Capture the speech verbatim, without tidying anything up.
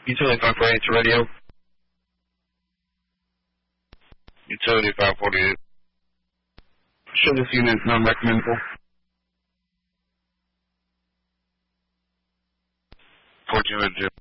Utility five forty-eight to radio. Utility five forty-eight. Show this unit non-recommendable. fourteen hundred.